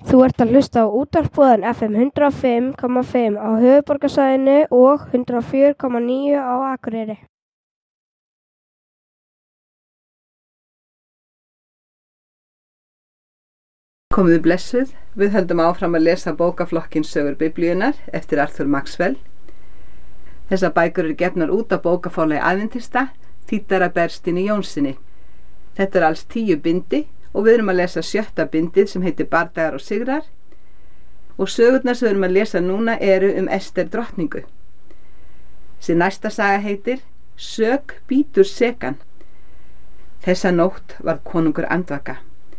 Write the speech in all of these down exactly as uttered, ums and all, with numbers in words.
Þú ert að hlusta á útvarpsboðan F M hundrað og fimm komma fimm á höfuðborgarsvæðinu og hundrað og fjögur komma níu á Akureyri. Komiði blessuð, við höldum áfram að lesa bókaflokkinn Sögur Biblíunnar eftir Arthur Maxwell. Þessar bækur eru gefnar út á bókaforlagi Aðventista, þýddar af Berstíni Jónssyni. Þetta er alls tíu bindi og við erum að lesa sjötta bindið sem heitir Bardagar og sigrar og sögurnar sem við erum að lesa núna eru um Ester drottningu. Þessi næsta saga heitir Sök bítur sekan. Þessa nótt varð konungur andvaka.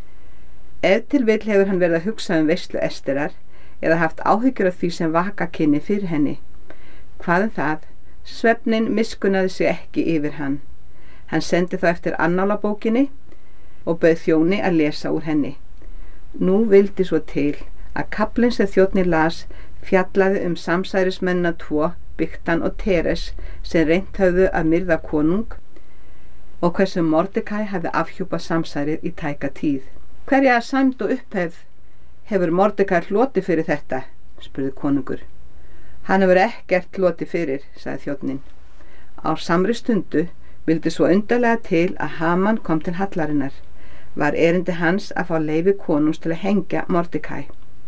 Ef til vill hefur hann verið að hugsa um veislu Esterar eða haft áhyggjur af því sem vaka kynni fyrir henni. Hvað um það? Svefnin miskunnaði sig ekki yfir hann. Hann sendi þá eftir annálabókinni og bauð þjóni að lesa úr henni. Nú vildi svo til að kaflinn sem þjónninn las fjallaði um samsærismennina tvo, Bigtan og Teres, sem reynt höfðu að myrða konung og hversu Mordekai hafði afhjúpað samsærið í tæka tíð. Hverja sæmd og upphefð hefur Mordekai hlotið fyrir þetta? Spurði konungur. Hann hefur ekkert hlotið fyrir, sagði þjónninn. Á samri stundu vildi svo undarlega til að Haman kom til hallarinnar. Var erindi hans að fá leyfi konungs til að hengja Mordekai.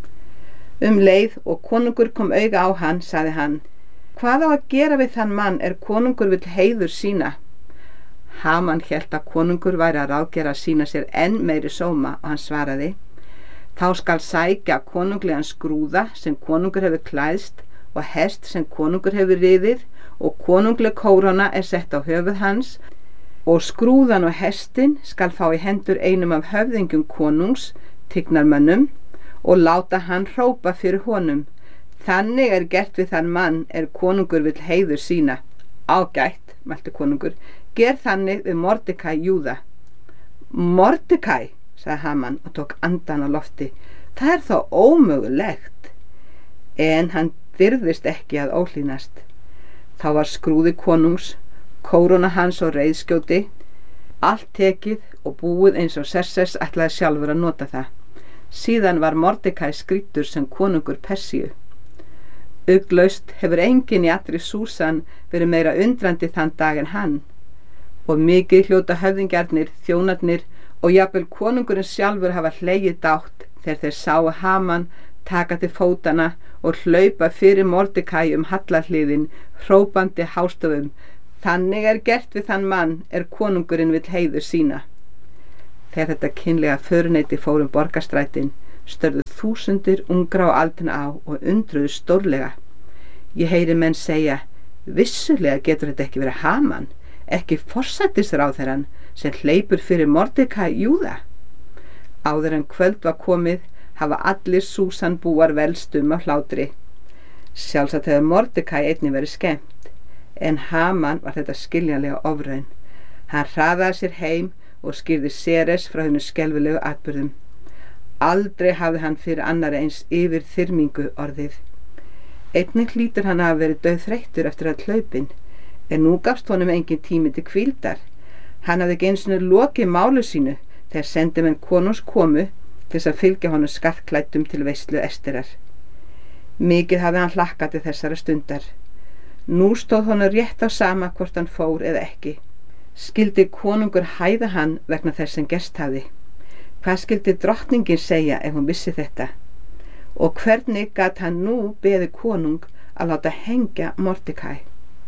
Um leið og konungur kom auga á hann, sagði hann, hvað á að gera við þann mann er konungur vill heiður sína? Haman hélt að konungur væri að ráðgera að sína sér enn meiri sóma og hann svaraði, þá skal sækja konunglegan skrúða sem konungur hefur klæðst og hest sem konungur hefur riðið og konungleg kóróna er sett á höfuð hans og skrúðan og hestin skal fá í hendur einum af höfðingjum konungs, tignarmönnum, og láta hann hrópa fyrir honum. Þannig er gert við þann mann er konungur vill heiður sína. Ágætt, mælti konungur, ger þannig við Mordekai Júða. Mordekai, sagði Haman og tók andan á lofti, það er þá ómögulegt. En hann dirðist ekki að óhlýnast. Þá var skrúði konungs, kóróna hans og reiðskjóti, allt tekið og búið eins og Xerxes ætlaði sjálfur að nota það. Síðan var Mordekai skrýddur sem konungur Persíu. Ugglaust hefur enginn í allri Súsan verið meira undrandi þann dag en hann, og mikið hljóta höfðingjarnir, þjónarnir og jafnvel konungurinn sjálfur hafa hlegið dátt þegar þeir sáu Haman taka til fótana og hlaupa fyrir Mordekai um hallarhliðin, hrópandi hástöfum, þannig er gert við þann mann er konungurinn vill heiður sína. Þegar þetta kynlega föruneyti fór um borgarstrætin, störðu þúsundir ungra á aldina á og undruðu stórlega. Ég heyri menn segja, vissulega getur þetta ekki verið Haman, ekki forsætisráðherrann sem hleypur fyrir Mordekai Júða. Áður en kvöld var komið, hafa allir Súsan búar velstum af hlátri. Sjálfsagt hefur Mordekai einnig verið skemmt, en Haman var þetta skiljanlega ofraun. Hann hraðaði sér heim og skýrði Seres frá hennu skelfilegu atburðum. Aldrei hafði hann fyrir annari eins yfir þyrmingu orðið. Einnig hlýtur hann að hafa verið dauðþreyttur eftir að hlaupin, en nú gafst honum engin tími til hvíldar. Hann hafði ekki einu sinni lokið málu sínu þegar sendimenn konungs komu til þess að fylgja honum skartklæddum til veislu Esterar. Mikið hafði hann hlakkað til þessara stundar. Nú stóð honum rétt á sama hvort hann fór eða ekki. Skyldi konungur hæða hann vegna þess sem gerst hafði? Hvað skyldi drottningin segja ef hún vissi þetta? Og hvernig gat hann nú beðið konung að láta hengja Mordekai?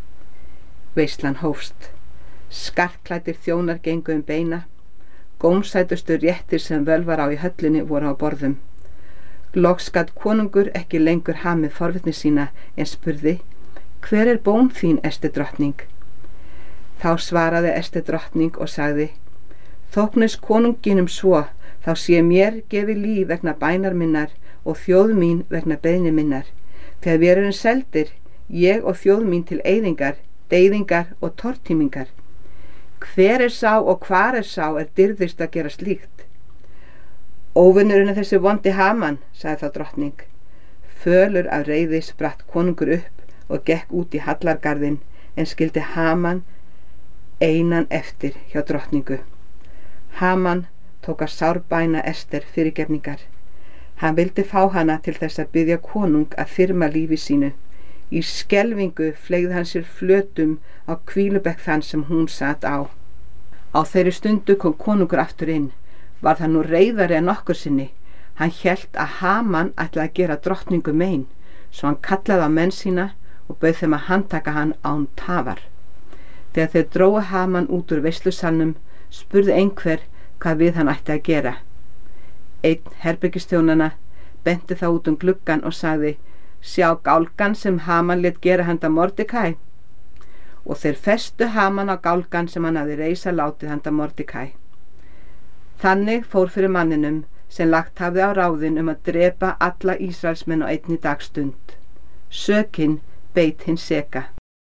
Veislan hófst. Skartklæddir þjónar gengu um beina. Gómsætustu réttir sem völ var á í höllinni voru á borðum. Loks gat konungur ekki lengur hamið forvitni sína en spurði, hver er bón þín, Ester drottning? Þá svaraði Ester drottning og sagði, þóknist konunginum svo, þá sé mér gefi líf vegna bænar minnar og þjóð mín vegna beiðni minnar. Þegar við erum seldir, ég og þjóð mín til eyðingar, deyðingar og tortímingar. Hver er sá og hvar er sá er dirðist að gera slíkt? Óvinnurinn er þessi vondi Haman, sagði þá drottning. Fölur af reiði spratt konungur upp og gekk út í hallargarðin, en skildi Haman einan eftir hjá drottningu. Haman tók að sárbæna Ester fyrirgefningar. Hann vildi fá hana til þess að biðja konung að þyrma lífi sínu. Í skelfingu fleygði hann sér flötum á hvílubekk þann sem hún sat á. Á þeirri stundu kom konungur aftur inn. Var það nú reiðari en nokkur sinni. Hann hélt að Haman ætlaði að gera drottningu mein, svo hann kallaði á menn sína og bauð þeim að handtaka hann án tafar. Þegar þeir drógu Haman út úr veislusalnum, spurði einhver hvað við hann ætti að gera. Einn herbergistjónana benti þá út um gluggann og sagði: sjá gálgan sem Haman lét gera handa Mordekæ. Og þeir festu Haman á gálgan sem hann hafði reisa látið handa Mordekæ. Þannig fór fyrir manninum sem lagt hafði á ráðin um að drepa alla Ísraelsmenn á einni dagstund. Sökin beit hinn seka.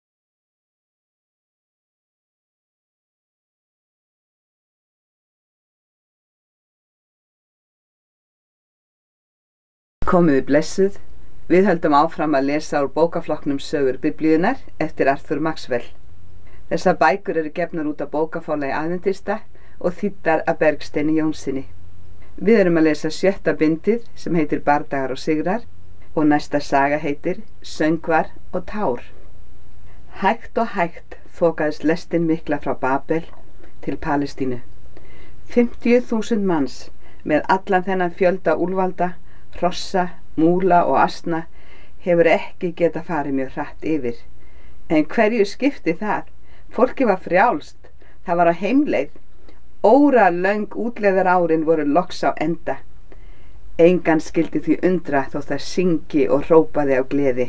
Komiði blessuð, við höldum áfram að lesa úr bókaflokknum Sögur Biblíunnar eftir Arthur Maxwell. Þessar bækur eru gefnar út af bókaforlagi Aðventista og þýddar af Bergsteini Jónssoni. Við erum að lesa sjötta bindið sem heitir Bardagar og sigrar og næsta saga heitir Söngvar og tár. Hægt og hægt þokaðist lestin mikla frá Babel til Palestínu. fimmtíu þúsund manns með allan þennan fjölda úlvalda, hrossa, múla og asna hefur ekki geta farið mjög hratt yfir. En hverju skipti það? Fólki var frjálst, það var á heimleið. Óra löng útleiðar árin voru loks á enda. Engan skildi því undra þó það syngi og hrópaði á gleði.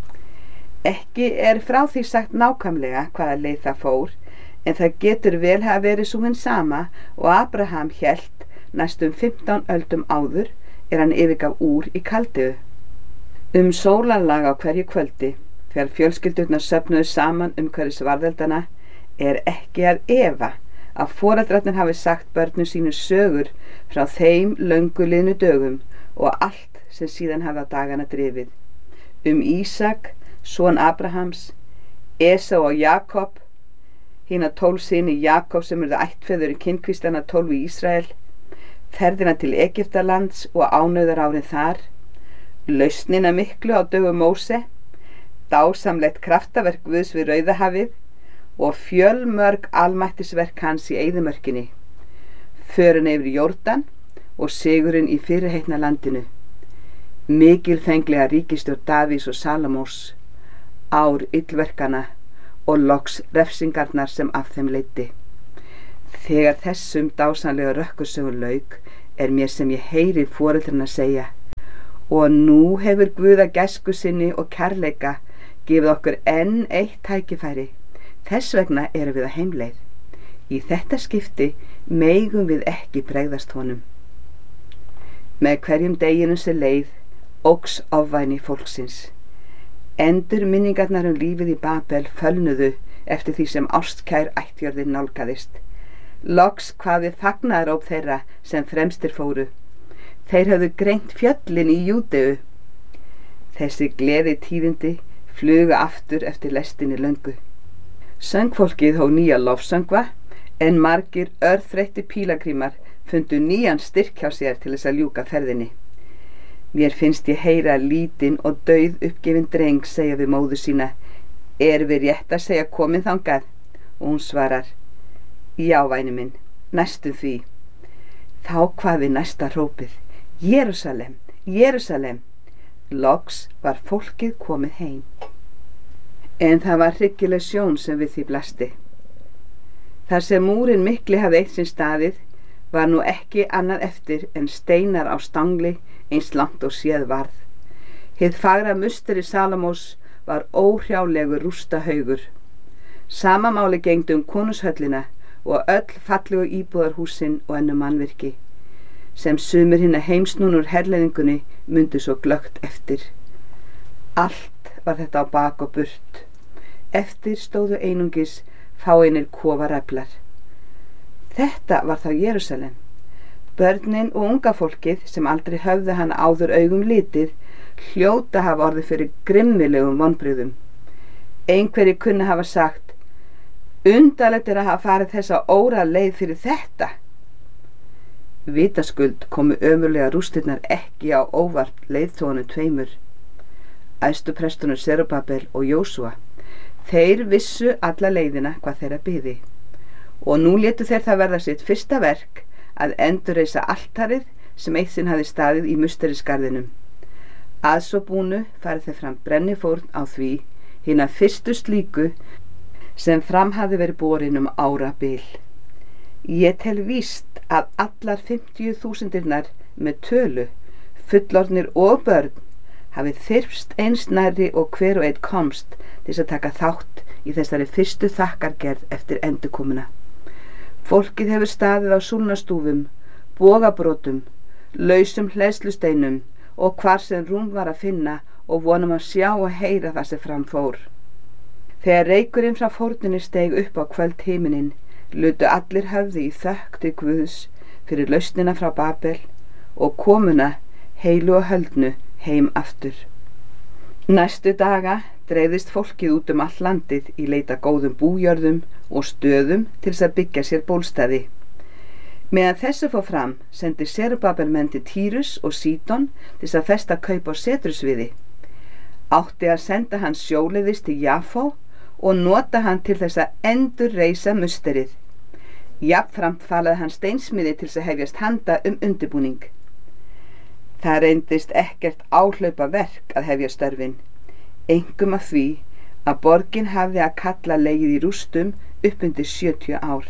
Ekki er frá því sagt nákvæmlega hvaða leið það fór, en það getur vel hafa verið sú hin sama og Abraham hélt næstum fimmtán öldum áður er hann yfirgaf Úr í Kaldeu. Um sólarlag á hverju kvöldi, þegar fjölskyldurnar söfnuðu saman umhverfis varðeldana, er ekki að efa að foreldrarnir hafi sagt börnum sínu sögur frá þeim löngu liðnu dögum og allt sem síðan hafi á dagana drifið. Um Ísak, son Abrahams, Esau og Jakob, hina tólf syni Jakob sem urðu ættfeður í kynkvíslana tólf í Ísrael, ferðina til Egyptalands og ánauðar árin þar, lausnina miklu á dögum Móse, dásamlegt kraftaverk Guðs við Rauðahafið og fjölmörg almættisverk hans í eyðimörkinni, förin yfir Jórdan og sigurinn í fyrirheitna landinu, mikilfenglega ríkisstjórn Davís og Salomós, ár illverkana og loks refsingarnar sem af þeim leiddi. Þegar þessum dásamlega rökkursögun lauk er mér sem ég heyri foreldrarna segja: og nú hefur Guð að gæsku sinni og kærleika gefið okkur enn eitt tækifæri. Þess vegna erum við á heimleið. Í þetta skipti megum við ekki bregðast honum. Með hverjum deginum sem leið óx ofvæni fólksins. Endur minningarnar um lífið í Babel fölnuðu eftir því sem ástkær ættjörðin nálgaðist. Loks hvaði fagnaðaróp þeirra sem fremstir fóru. Þeir höfðu greint fjöllin í Júdeu. Þessi gleði tíðindi flugu aftur eftir lestinni löngu. Söngfólkið hóf nýja lofsöngva, en margir örþreyttir pílagrímar fundu nýjan styrk hjá sér til þess að ljúka ferðinni. Mér finnst ég heyra lítinn og dauð uppgefin dreng segja við móður sína: er við rétt að segja komin þangað? Og hún svarar: já, væni minn, næstum því. Þá kvaði næsta hrópið: Jerúsalem, Jerúsalem. Loks var fólkið komið heim. En það var hryggileg sjón sem við því blasti. Þar sem múrin mikli hafði eitt sinn staðið, var nú ekki annað eftir en steinar á stangli eins langt og séð varð. Hið fagra musteri Salomós var óhrjálegur rústahaugur. Sama máli gegndi um konungshöllina og öll fallegu íbúðarhúsin og önnur mannvirki, sem sumir hinna heimsnúnur herleiðingunni mundu svo glöggt eftir. Allt var þetta á bak og burt. Eftir stóðu einungis fáeinir kofareflar. Þetta var þá Jerúsalem. Börnin og unga fólkið sem aldrei höfðu hana áður augum litið hljóta hafa orðið fyrir grimmilegum vonbrigðum. Einhverji kunni hafa sagt: undarlegt er að hafa farið þessa óra leið fyrir þetta. Vitaskuld komu ömurlega rústirnar ekki á óvart leiðtogunum tveimur, æðstu prestunum Serubabel og Jósúa. Þeir vissu alla leiðina hvað þeirra biði og nú létu þeir það verða sitt fyrsta verk að endurreisa altarið sem eitt sinn hafði staðið í musterisgarðinum. Að svo búnu farið þeir fram brennifórn á því hina fyrstu slíku sem fram hafði verið borin um árabil. Ég tel víst að allar fimmtíu þúsundirnar með tölu, fullorðnir og börn, hafi þyrpst eins nærri og hver og einn komst til þess að taka þátt í þessari fyrstu þakkargerð eftir endurkomuna. Fólkið hefur staðið á súlnastúfum, bogabrotum, lausum hleðslusteinum og hvar sem rúm var að finna og vonum að sjá og heyra það sem fram fór. Þegar reykurinn frá fórninni steig upp á kvöld himinin, lutu allir höfði í þökk til Guðs fyrir lausnina frá Babel og komuna heilu og höldnu heim aftur. Næstu daga dreifðist fólkið út um all landið í leita góðum bújörðum og stöðum til þess að byggja sér bólstaði. Meðan þessu fór fram sendi Serubabel menn til Tírus og Sídon til þess að festa kaup á setrusviði. Átti að senda hann sjóleiðis til Jafó og nota hann til þess að endurreisa musterið. Jafnframt falaði hann steinsmiði til þess að hefjast handa um undirbúning. Það reyndist ekkert áhlaupa verk að hefja störfin, einkum af því að borgin hafði að kalla legið í rústum upp undir sjötíu ár.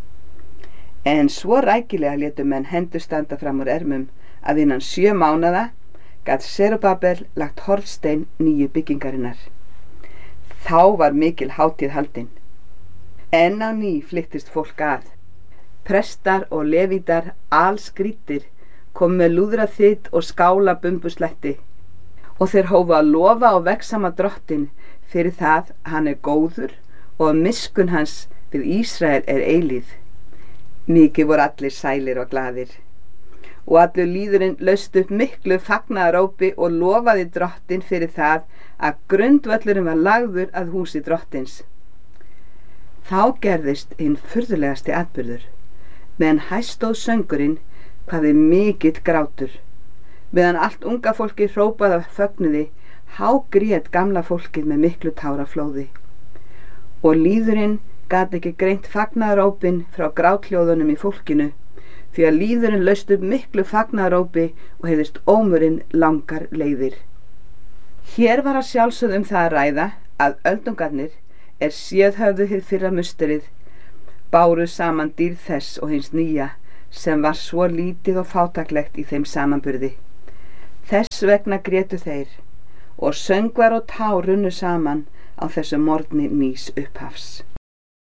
En svo rækilega létu menn hendur standa fram úr ermum að innan sjö mánaða gat Serubabel lagt hornstein nýju byggingarinnar. Þá var mikil hátíð haldin. Enn á ný flyttist fólk að. Prestar og levítar allskrýttir kom með lúðra þitt og skála bumbuslætti og þeir hófu að lofa og vegsama drottin fyrir það hann er góður og að miskun hans við Ísrael er eilíð. Mikið voru allir sælir og glaðir og allur líðurinn laust upp miklu fagnaðarópi og lofaði drottin fyrir það að grundvöllurinn var lagður að húsi drottins. Þá gerðist hinn furðulegasti atburður. Meðan hæst stóð söngurinn hvaði mikill grátur. Meðan allt unga fólki hrópaði af fögnuði, hágrét gamla fólkið með miklu táraflóði. Og líðurinn gat ekki greint fagnaðarópin frá gráthljóðunum í fólkinu, því að líðurinn laust upp miklu fagnaðarópi og heyrðist ómurinn langar leiðir. Hér var að sjálfsögð um það að ræða að öldungarnir er séð höfðu hið fyrra musterið, báru saman dýrð þess og hins nýja, sem var svo lítið og fátaklegt í þeim samanburði. Þess vegna grétu þeir, og söngvar og tár runnu saman á þessu morgni nýs upphafs.